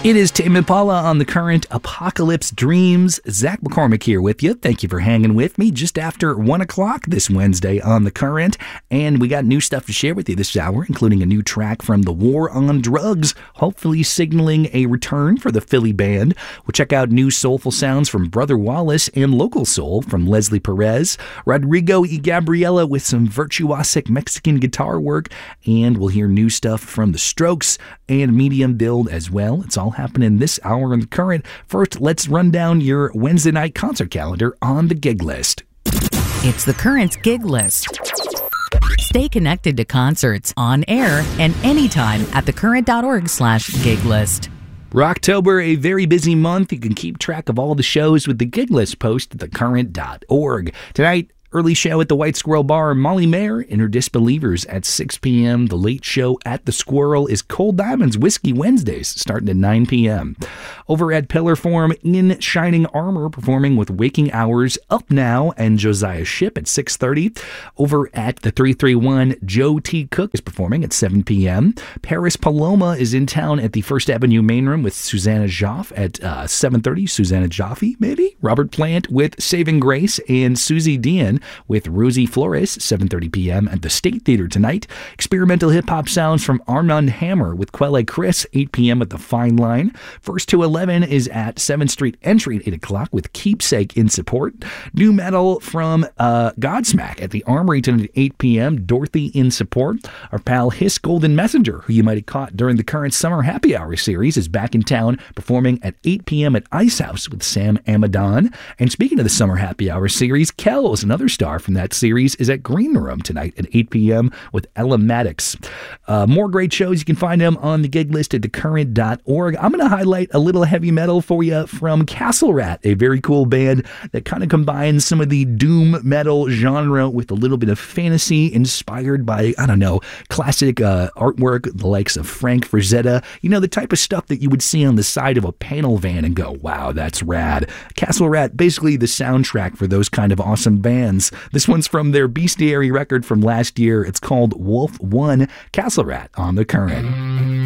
It is Tame Impala on the Current Apocalypse Dreams. Zach McCormick here with you. Thank you for hanging with me just after 1 o'clock this Wednesday on the Current. And we got new stuff to share with you this hour, including a new track from The War on Drugs, hopefully signaling a return for the Philly band. We'll check out new soulful sounds from Brother Wallace and local soul from Leslie Perez. Rodrigo y Gabriela with some virtuosic Mexican guitar work. And we'll hear new stuff from The Strokes and Medium Build as well. It's all happening this hour in the Current. First, let's run down your Wednesday night concert calendar on the gig list. It's the Current's gig list. Stay connected to concerts on air and anytime at thecurrent.org/gig list. Rocktober, a very busy month. You can keep track of all the shows with the gig list post at thecurrent.org. Tonight, early show at the White Squirrel Bar. Molly Mayer and her Disbelievers at 6 p.m. The late show at the Squirrel is Cold Diamonds Whiskey Wednesdays, starting at 9 p.m. Over at Pillar Forum, In Shining Armor, performing with Waking Hours, Up Now, and Josiah Shipp at 6:30. Over at the 331, Joe T. Cook is performing at 7 p.m. Paris Paloma is in town at the First Avenue Main Room with Susanna Joffe at 7:30. Susanna Joffe, maybe? Robert Plant with Saving Grace and Susie Dean with Rosie Flores, 7:30 p.m. at the State Theater tonight. Experimental hip-hop sounds from Armand Hammer with Quelle Chris, 8 p.m. at the Fine Line. First to 11 is at 7th Street Entry at 8 o'clock with Keepsake in support. New metal from Godsmack at the Armory tonight at 8 p.m. Dorothy in support. Our pal Hiss Golden Messenger, who you might have caught during the Current Summer Happy Hour series, is back in town performing at 8 p.m. at Ice House with Sam Amadon. And speaking of the Summer Happy Hour series, Kells, another star from that series, is at Green Room tonight at 8 p.m. with Ella Maddox. More great shows. You can find them on the gig list at thecurrent.org. I'm going to highlight a little heavy metal for you from Castle Rat, a very cool band that kind of combines some of the doom metal genre with a little bit of fantasy inspired by, classic artwork, the likes of Frank Frazetta. You know, the type of stuff that you would see on the side of a panel van and go, wow, that's rad. Castle Rat, basically the soundtrack for those kind of awesome bands. This one's from their Bestiary record from last year. It's called Wolf One, Castle Rat on the Current.